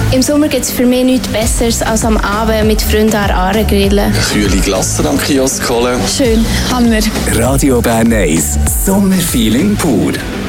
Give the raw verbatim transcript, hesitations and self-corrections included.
Im Sommer gibt es für mich nichts Besseres als am Abend mit Freunden an der Aare grillen. Kühle Glasser am Kiosk holen. Schön, Hammer. Radio Bern eins, Sommerfeeling pur.